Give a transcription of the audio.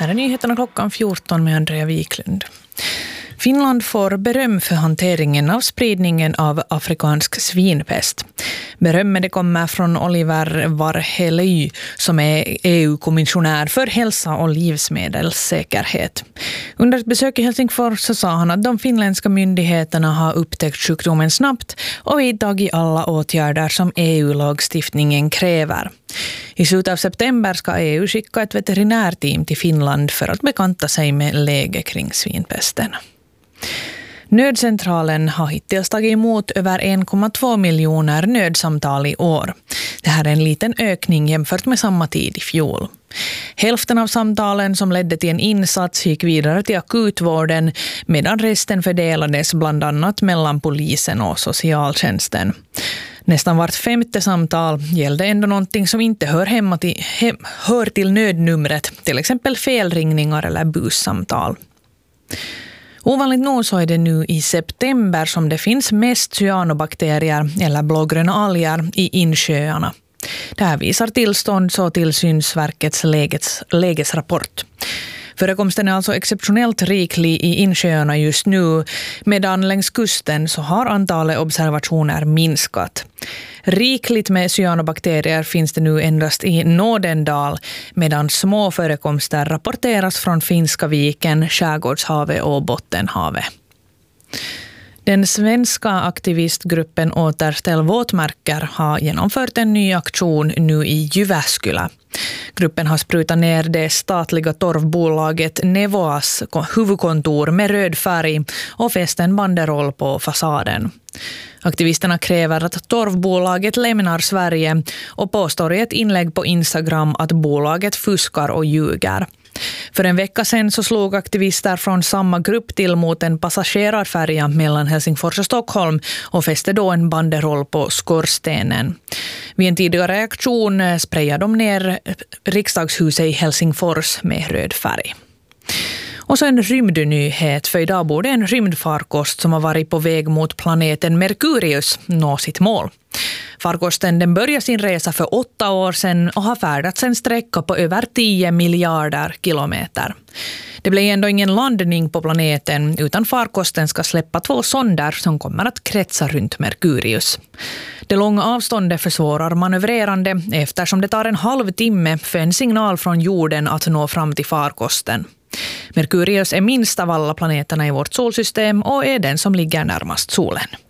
är nyheterna klockan 14 med Andrea Wiklund. Finland får beröm för hanteringen av spridningen av afrikansk svinpest. Berömmet kommer från Oliver Varhelyi som är EU-kommissionär för hälsa och livsmedelssäkerhet. Under ett besök i Helsingfors så sa han att de finländska myndigheterna har upptäckt sjukdomen snabbt och vidtagit alla åtgärder som EU-lagstiftningen kräver. I slutet av september ska EU skicka ett veterinärteam till Finland för att bekanta sig med läget kring svinpesten. Nödcentralen har hittills tagit emot över 1,2 miljoner nödsamtal i år. Det här är en liten ökning jämfört med samma tid i fjol. Hälften av samtalen som ledde till en insats gick vidare till akutvården medan resten fördelades bland annat mellan polisen och socialtjänsten. Nästan vart 5:e samtal gällde ändå någonting som inte hör till nödnumret, till exempel felringningar eller bussamtal. Ovanligt nog så är det nu i september som det finns mest cyanobakterier eller blågröna alger i insjöarna. Det här visar tillstånds- och tillsynsverkets lägesrapport. Förekomsten är alltså exceptionellt riklig i insjöarna just nu, medan längs kusten så har antalet observationer minskat. Rikligt med cyanobakterier finns det nu endast i Nordendal, medan små förekomster rapporteras från Finska viken, Skärgårdshavet och Bottenhavet. Den svenska aktivistgruppen Återställ våtmarker har genomfört en ny aktion nu i Jyväskylä. Gruppen har sprutat ner det statliga torvbolaget Nevoas huvudkontor med röd färg och fäst en banderoll på fasaden. Aktivisterna kräver att torvbolaget lämnar Sverige och påstår i ett inlägg på Instagram att bolaget fuskar och ljuger. För en vecka sedan så slog aktivister från samma grupp till mot en passagerarfärja mellan Helsingfors och Stockholm och fäste då en banderoll på skorstenen. Vid en tidigare aktion sprayade de ner riksdagshuset i Helsingfors med röd färg. Och så en rymdnyhet, för idag borde en rymdfarkost som har varit på väg mot planeten Merkurius nå sitt mål. Farkosten den började sin resa för 8 år sedan och har färdats en sträcka på över 10 miljarder kilometer. Det blir ändå ingen landning på planeten utan farkosten ska släppa 2 sonder som kommer att kretsa runt Merkurius. Det långa avståndet försvårar manövrerande eftersom det tar en halvtimme för en signal från jorden att nå fram till farkosten. Merkurius är minst av alla planeterna i vårt solsystem och är den som ligger närmast solen.